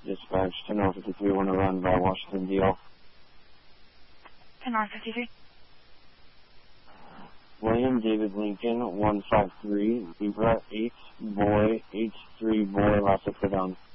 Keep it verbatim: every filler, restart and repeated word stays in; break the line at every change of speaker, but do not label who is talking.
Dispatch, ten R fifty-three, want to run by Washington, D L.
ten R fifty-three.
William David Lincoln, one five three, Zebra, eight, boy, H three, boy, last exit down.